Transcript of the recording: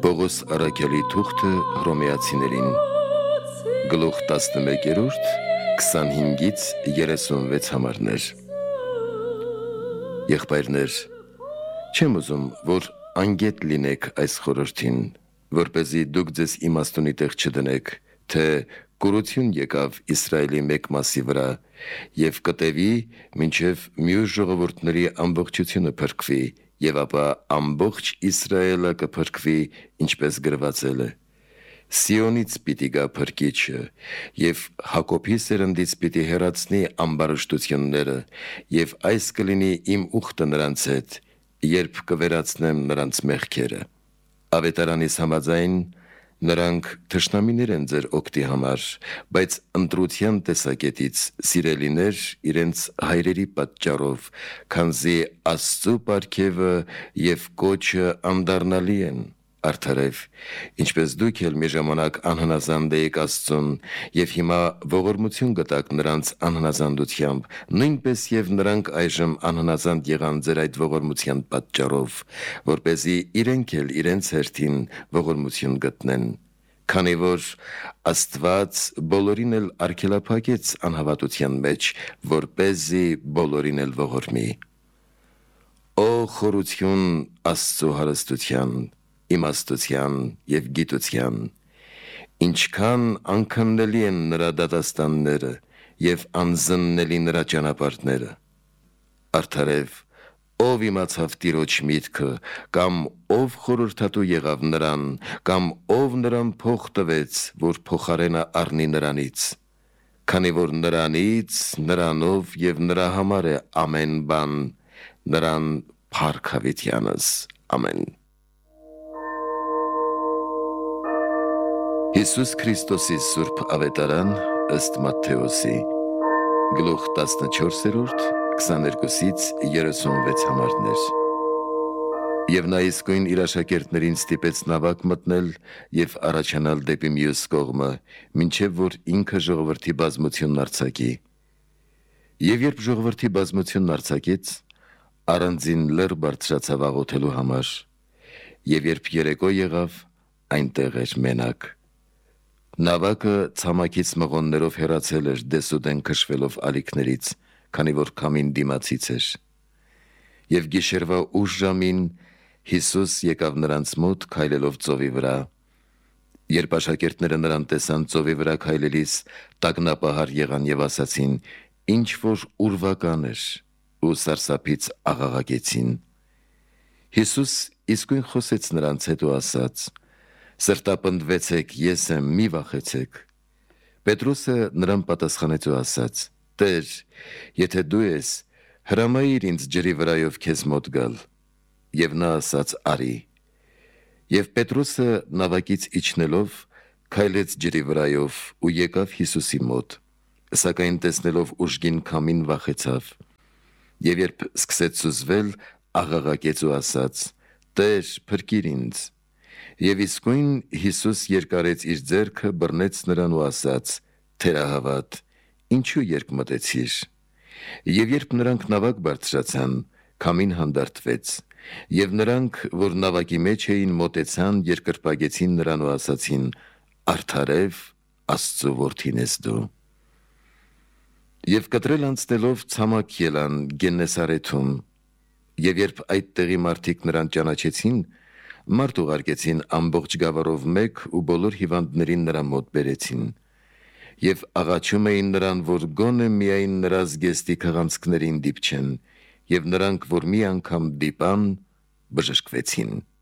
Պողոս առաքյալի թուղթը հռոմեացիներին գլուխ 11-րդ 25-ից 36 համարներ։ Եղբայրներ, չեմ ուզում, որ անգետ լինեք այս խորհրդին, որպեսզի դուք ձեզ իմաստունի տեղ չդնեք, թե կուրություն եկավ Իսրայելի մեկ մասի վրա և կտևի մինչև մյուս ժողովուրդների ամբողջությունը փրկվի, և ապա ամբողջ Իսրայելը կփրկվի, ինչպես գրվածել է. Սիոնից պիտի գա փրկիչը, և Հակոբի սերնդից պիտի հեռացնի ամբարշտությունները, և այս կլինի իմ ուխտը նրանց հետ, երբ կվերացնեմ նրանց մեղքերը։ Ավետարանիս համաձայն, նրանք թշնամիներ են ձեր օգտի համար, բայց ընտրության տեսակետից սիրելիներ իրենց հայրերի պատճառով, քանզի Աստծու պարգևը և կոչը անդառնալի են, արդարև, ինչպես դուք էլ մի ժամանակ անհնազանդ էիք Աստծուն, և հիմա ողորմություն գտաք նրանց անհնազանդությամբ, նույնպես և նրանք այժմ անհնազանդ եղան ձեր այդ ողորմության պատճառով, որպեսզի իրենք էլ իրենց հերթին ողորմություն գտնեն, քանի որ Աստված բոլորին էլ արգելափակեց անհավատության մեջ, որպեսզի բոլորին էլ ողորմի։ Օ խորություն Աստծու հարստության, իմաստության և գիտության, ինչքան անքննելի են նրա դատաստանները և անզննելի նրա ճանապարհները։ Արդարև, ով իմացավ Տիրոջ միտքը, կամ ով խորհրդատու եղավ նրան, կամ ով նրան փող տվեց, որ փոխարենը առնի նրանից, քանի որ նրանից, նրանով և նրա համար է ամեն բան, նրան փառք հավիտյանս, ամեն։ Հիսուս Քրիստոսի Սուրբ Ավետարան ըստ Մատթեոսի գլուխ 14-րդ 22-ից 36 համարներ։ Եվ նա իսկույն իր աշակերտներին ստիպեց նավակ մտնել և առաջանալ դեպի մյուս կողմը, մինչև որ ինքը ժողովրդի բազմությունն արձակի։ Եվ երբ ժողովրդի բազմությունն արձակեց, առանձին լեռ բարձրացավ աղոթելու համար, և երբ երեկո եղավ, այնտեղ էր մենակ։ Նավակը ցամաքից մղոններով հեռացել էր դեսուդեն քշվելով ալիքներից, քանի որ քամին դիմացից էր։ Եվ գիշերվա ուշ ժամին Հիսուս եկավ նրանց մոտ քայլելով ծովի վրա։ Երբ աշակերտները նրան տեսան ծովի վրա քայլելիս, տագնապահար եղան և ասացին. «Ինչ որ ուրվական էր», ու սարսափից աղաղակեցին։ Հիսուս իսկույն խոսեց նրանց հետ ու ասաց. «Սրտապնդվեցեք, ես եմ, մի վախեցեք»։ Պետրոսը նրան պատասխանեց ու ասաց. «Տեր, եթե դու ես, հրամայիր ինձ ջրի վրայով քեզ մոտ գալ»։ Եվ նա ասաց. «Արի»։ Եվ Պետրոսը նավակից իջնելով, քայլեց ջրի վրայով ու եկավ Հիսուսի մոտ, սակայն տեսնելով ուժգին քամին վախեցավ։ Եվ երբ սկսեց սուզվել, աղաղակեց ու ասաց. «Տե՛ր, փրկիր ինձ»։ Եվ իսկույն Հիսուս երկարեց իր ձեռքը, բռնեց նրան ու ասաց. «Թերահավատ, ինչու երկմտեցիր»։ Եվ երբ նրանք նավակ բարձրացան, քամին հանդարտվեց, և նրանք, որ նավակի մեջ էին, մոտեցան, երկրպագեցին նրան ու ասացին. «Արդարև Աստծու որդին ես դու»։ Եվ կտրել անցնելով ցամաք ելան Գեննեսարեթում, և երբ այդ տեղի մարդիկ նրան ճանաչեցին, մարդ ուղարկեցին ամբողջ գավառով մեկ ու բոլոր հիվանդներին նրա մոտ բերեցին։ Եվ աղաչում էին նրան, որ գոնե միայն նրա զգեստի քղանցքներին դիպչեն, և նրանք, որ մի անգամ դիպան, բժշկվեցին։